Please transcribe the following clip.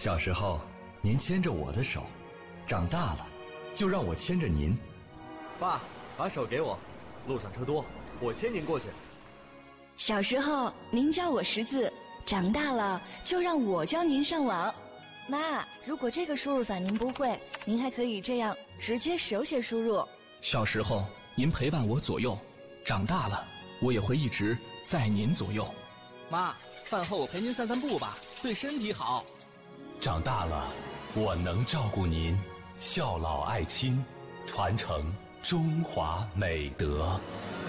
小时候您牵着我的手，长大了就让我牵着您。爸，把手给我，路上车多，我牵您过去。 小时候您教我识字，长大了就让我教您上网。妈，如果这个输入法您不会，您还可以这样直接手写输入。 小时候您陪伴我左右，长大了我也会一直在您左右。 妈，饭后我陪您散散步吧，对身体好。 长大了我能照顾您，孝老爱亲，传承中华美德。